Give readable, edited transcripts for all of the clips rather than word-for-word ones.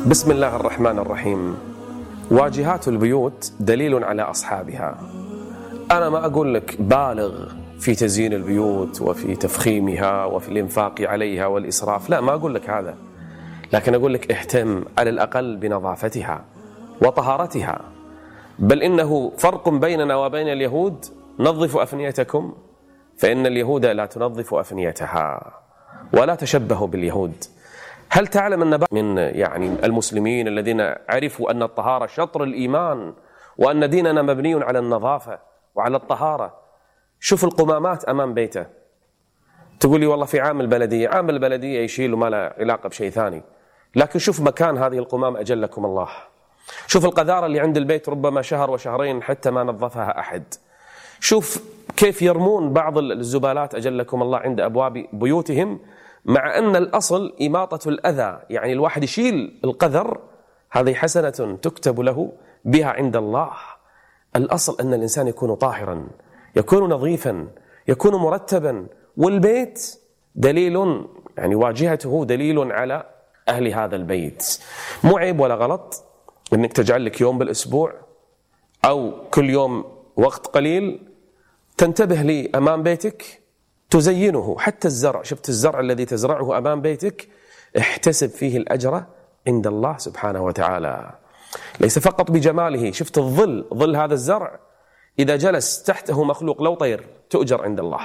بسم الله الرحمن الرحيم. واجهات البيوت دليل على أصحابها. أنا ما أقول لك بالغ في تزيين البيوت وفي تفخيمها وفي الإنفاق عليها والإسراف، لا، ما أقول لك هذا، لكن أقول لك اهتم على الأقل بنظافتها وطهارتها. بل إنه فرق بيننا وبين اليهود: نظفوا أفنيتكم فإن اليهود لا تنظف أفنيتها، ولا تشبهوا باليهود. هل تعلم أن من المسلمين الذين عرفوا أن الطهارة شطر الإيمان وأن ديننا مبني على النظافة وعلى الطهارة؟ شوف القمامات أمام بيته، تقول لي والله في عامل بلدية يشيل وما له علاقة بشيء ثاني، لكن شوف مكان هذه القمام أجلكم الله. شوف القذارة اللي عند البيت ربما شهر وشهرين حتى ما نظفها أحد. شوف كيف يرمون بعض الزبالات أجلكم الله عند أبواب بيوتهم، مع أن الأصل إماطة الأذى، يعني الواحد يشيل القذر، هذه حسنة تكتب له بها عند الله. الأصل أن الإنسان يكون طاهرا، يكون نظيفا، يكون مرتبا، والبيت دليل، واجهته دليل على أهل هذا البيت. مو عيب ولا غلط أنك تجعل لك يوم بالأسبوع أو كل يوم وقت قليل تنتبه لي أمام بيتك تزينه. حتى الزرع، شفت الزرع الذي تزرعه أمام بيتك، احتسب فيه الأجر عند الله سبحانه وتعالى، ليس فقط بجماله. شفت الظل، ظل هذا الزرع إذا جلس تحته مخلوق لو طير تؤجر عند الله.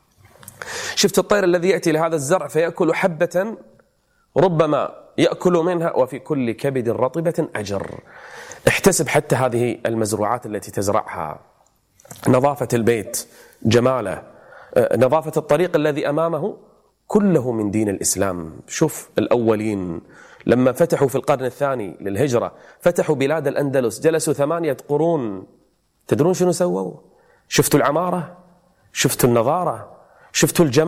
شفت الطير الذي يأتي لهذا الزرع فيأكل حبة ربما يأكل منها وفي كل كبد رطبة أجر. احتسب حتى هذه المزروعات التي تزرعها، نظافة البيت، جماله، نظافة الطريق الذي أمامه، كله من دين الإسلام. شوف الأولين لما فتحوا في القرن الثاني للهجرة، فتحوا بلاد الأندلس، جلسوا 8 قرون. تدرون شنو سووا؟ شفتوا العمارة، شفتوا النظارة، شفتوا الجمال.